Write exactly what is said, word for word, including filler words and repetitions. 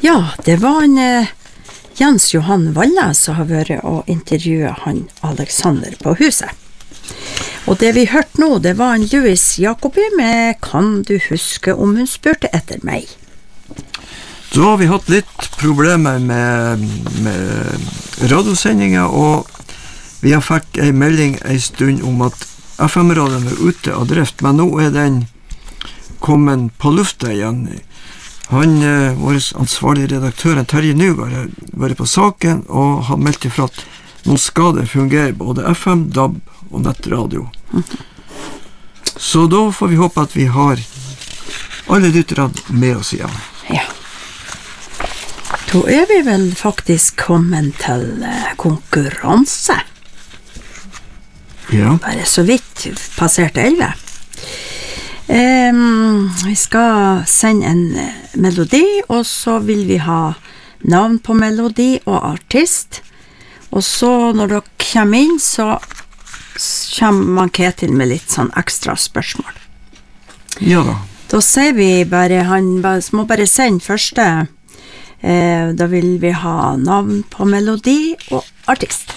Ja, det var en eh, Jens Johan Valle som har vært og intervjuet han Alexander på huset. Og det vi hørte nå, det var en Louis Jacobi med «Kan du huske om hun spurte etter meg?» Så har vi hatt litt problemer med, med radiosendinger, og vi har fikk en melding en stund om at F M-radioen er ute av drift, men nå er den kommet på lufta igjen. Han, eh, vår ansvarlige redaktør, Terje Nygaard, har vært på saken og har meldt ifra at nå skal det fungere både F M, D A B og nettradio. Så da får vi håpe at vi har alle lytterne med oss igjen. Ja. Da er vi vel faktisk kommet til eh, konkurranse. Ja. Bare så vidt passert elleve. Um, vi skal sende en melodi, og så vil vi ha navn på melodi og artist. Og så når dere kommer inn, så kommer man Ketil med litt sånn ekstra spørsmål. Ja da. Da sier vi bare, han må bare sende første. Eh, da vil vi ha navn på melodi og artist.